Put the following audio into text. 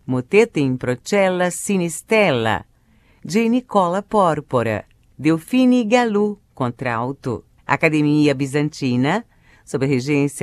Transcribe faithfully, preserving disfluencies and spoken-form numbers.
Motete in Procella Sinistella, de Nicola Porpora, Delfine Galù, contralto. Academia Bizantina, sob a regência